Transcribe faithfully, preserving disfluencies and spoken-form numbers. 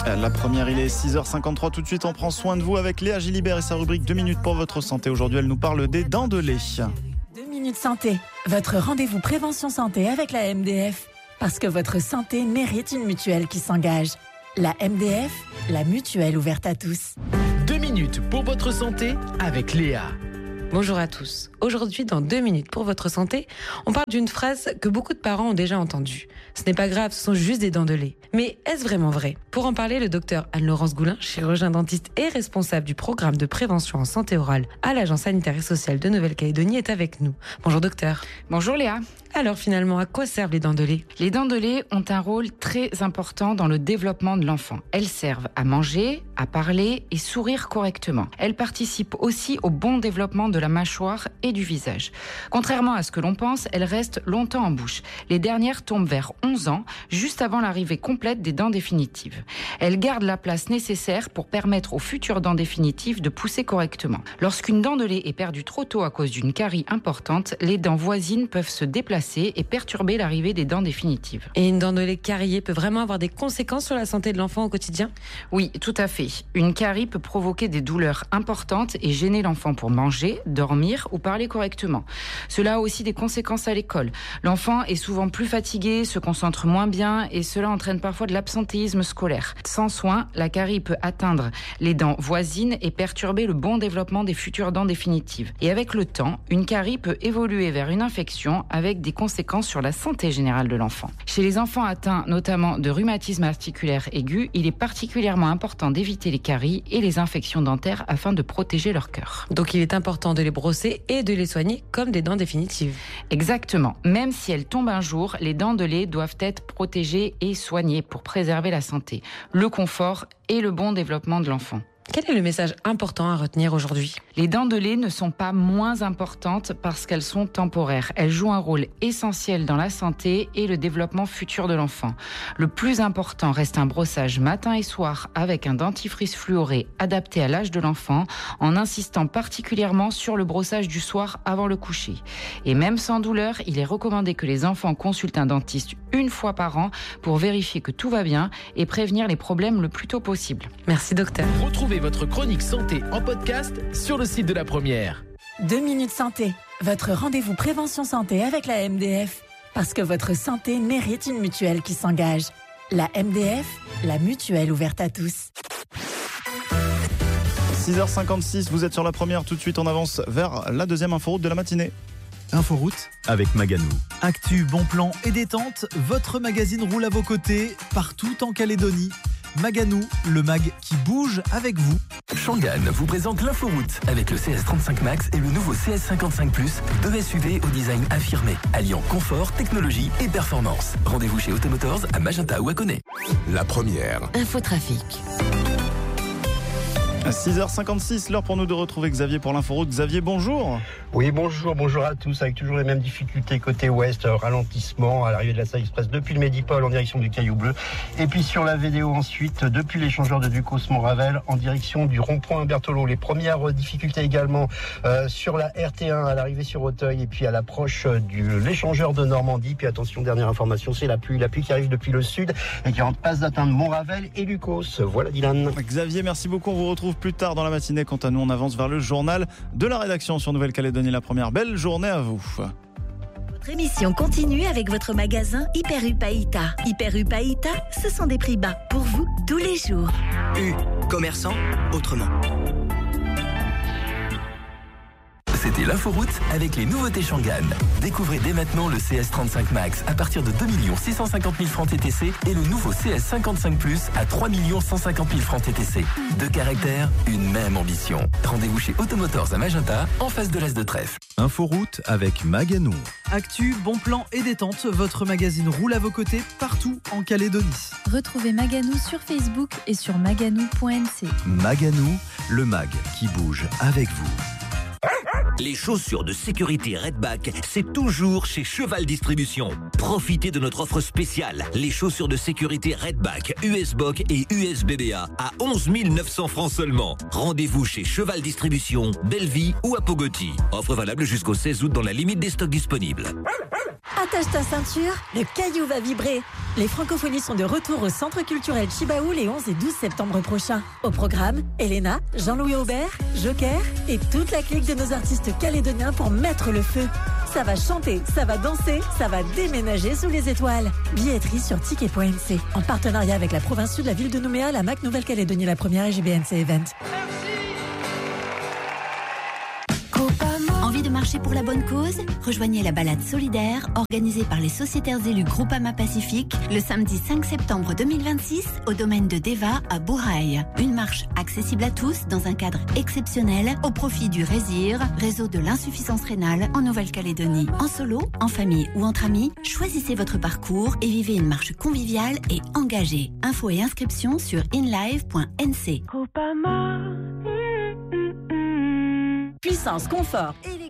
La première, il est six heures cinquante-trois. Tout de suite, on prend soin de vous avec Léa Gilibert et sa rubrique deux minutes pour votre santé. Aujourd'hui, elle nous parle des dents de lait. deux minutes santé, votre rendez-vous prévention santé avec la M D F. Parce que votre santé mérite une mutuelle qui s'engage. La M D F, la mutuelle ouverte à tous. deux minutes pour votre santé avec Léa. Bonjour à tous. Aujourd'hui, dans deux minutes pour votre santé, on parle d'une phrase que beaucoup de parents ont déjà entendue. Ce n'est pas grave, ce sont juste des dents de lait. Mais est-ce vraiment vrai ? Pour en parler, le docteur Anne-Laurence Goulin, chirurgien dentiste et responsable du programme de prévention en santé orale à l'Agence sanitaire et sociale de Nouvelle-Calédonie, est avec nous. Bonjour docteur. Bonjour Léa. Alors finalement, à quoi servent les dents de lait ? Les dents de lait ont un rôle très important dans le développement de l'enfant. Elles servent à manger, à parler et sourire correctement. Elles participent aussi au bon développement de la mâchoire et du visage. Contrairement à ce que l'on pense, elles restent longtemps en bouche. Les dernières tombent vers onze ans, juste avant l'arrivée complète des dents définitives. Elles gardent la place nécessaire pour permettre aux futures dents définitives de pousser correctement. Lorsqu'une dent de lait est perdue trop tôt à cause d'une carie importante, les dents voisines peuvent se déplacer et perturber l'arrivée des dents définitives. Et une dent de lait cariée peut vraiment avoir des conséquences sur la santé de l'enfant au quotidien ? Oui, tout à fait. Une carie peut provoquer des douleurs importantes et gêner l'enfant pour manger, dormir ou parler correctement. Cela a aussi des conséquences à l'école. L'enfant est souvent plus fatigué, se concentre moins bien et cela entraîne parfois de l'absentéisme scolaire. Sans soin, la carie peut atteindre les dents voisines et perturber le bon développement des futures dents définitives. Et avec le temps, une carie peut évoluer vers une infection avec des conséquences sur la santé générale de l'enfant. Chez les enfants atteints notamment de rhumatisme articulaire aigu, il est particulièrement important d'éviter les caries et les infections dentaires afin de protéger leur cœur. Donc il est important de les brosser et de les soigner comme des dents définitives. Exactement. Même si elles tombent un jour, les dents de lait doivent être protégées et soignées pour préserver la santé, le confort et le bon développement de l'enfant. Quel est le message important à retenir aujourd'hui ? Les dents de lait ne sont pas moins importantes parce qu'elles sont temporaires. Elles jouent un rôle essentiel dans la santé et le développement futur de l'enfant. Le plus important reste un brossage matin et soir avec un dentifrice fluoré adapté à l'âge de l'enfant, en insistant particulièrement sur le brossage du soir avant le coucher. Et même sans douleur, il est recommandé que les enfants consultent un dentiste une fois par an pour vérifier que tout va bien et prévenir les problèmes le plus tôt possible. Merci docteur. Retrouvez votre chronique santé en podcast sur le site de la première. deux minutes santé, votre rendez-vous prévention santé avec la M D F. Parce que votre santé mérite une mutuelle qui s'engage. La M D F, la mutuelle ouverte à tous. six heures cinquante-six, vous êtes sur la première. Tout de suite, on avance vers la deuxième inforoute de la matinée. Inforoute avec Maganou. Actu, bon plan et détente, votre magazine roule à vos côtés, partout en Calédonie. Maganou, le mag qui bouge avec vous. Shangan vous présente l'Inforoute avec le C S trente-cinq Max et le nouveau C S cinquante-cinq Plus, deux S U V au design affirmé, alliant confort, technologie et performance. Rendez-vous chez Automotors à Magenta ou à Coné. La première. Infotrafic. À six heures cinquante-six, l'heure pour nous de retrouver Xavier pour l'inforoute. Xavier, bonjour. Oui, bonjour, bonjour à tous, avec toujours les mêmes difficultés côté ouest, ralentissement à l'arrivée de la Side Express depuis le Médipôle en direction du Caillou Bleu. Et puis sur la V D O ensuite, depuis l'échangeur de Ducos-Montravel en direction du rond-point Berthelot. Les premières difficultés également euh, sur la R T un à l'arrivée sur Auteuil et puis à l'approche de l'échangeur de Normandie. Puis attention, dernière information, c'est la pluie, la pluie qui arrive depuis le sud et qui est en passe d'atteindre Montravel et Lucos. Voilà Dylan. Xavier, merci beaucoup, on vous retrouve plus tard dans la matinée. Quant à nous, on avance vers le journal de la rédaction sur Nouvelle-Calédonie. La première, belle journée à vous. Votre émission continue avec votre magasin Hyper U Païta. Hyper U Païta, ce sont des prix bas pour vous tous les jours. U, commerçant autrement. C'était l'Inforoute avec les nouveautés Shangan. Découvrez dès maintenant le C S trente-cinq Max à partir de deux millions six cent cinquante mille francs T T C et le nouveau C S cinquante-cinq Plus à trois millions cent cinquante mille francs T T C. Deux caractères, une même ambition. Rendez-vous chez Automotors à Magenta, en face de l'Est de Trèfle. Inforoute avec Maganou. Actu, bon plan et détente, votre magazine roule à vos côtés partout en Calédonie. Retrouvez Maganou sur Facebook et sur maganou point n c. Maganou, le mag qui bouge avec vous. Les chaussures de sécurité Redback, c'est toujours chez Cheval Distribution. Profitez de notre offre spéciale. Les chaussures de sécurité Redback, U S B O C et U S B B A à onze mille neuf cents francs seulement. Rendez-vous chez Cheval Distribution, Belleville ou à Pogoti. Offre valable jusqu'au seize août dans la limite des stocks disponibles. Attache ta ceinture, le caillou va vibrer. Les Francophonies sont de retour au Centre culturel Chibaou les onze et douze septembre prochains. Au programme, Elena, Jean-Louis Aubert, Joker et toute la clique de nos artistes calédoniens pour mettre le feu. Ça va chanter, ça va danser, ça va déménager sous les étoiles. Billetterie sur ticket point n c. En partenariat avec la province sud, la ville de Nouméa, la M A C Nouvelle-Calédonie la première et G B N C Event. Envie de marcher pour la bonne cause? Rejoignez la balade solidaire organisée par les sociétaires élus Groupama Pacifique le samedi cinq septembre deux mille vingt-six au domaine de Deva à Bourail. Une marche accessible à tous dans un cadre exceptionnel au profit du RESIR, réseau de l'insuffisance rénale en Nouvelle-Calédonie. En solo, en famille ou entre amis, choisissez votre parcours et vivez une marche conviviale et engagée. Infos et inscriptions sur inlive point n c. Puissance, confort et